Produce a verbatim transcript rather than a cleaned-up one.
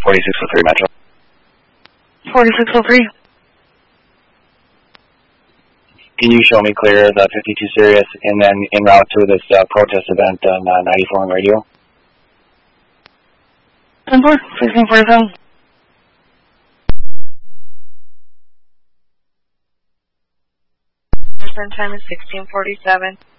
forty-six oh three Metro. forty-six oh three. Can you show me clear of the fifty-two Sirius and then en route to this uh, protest event on uh, ninety-four on radio? ten four, sixteen forty-seven. Time is sixteen forty-seven.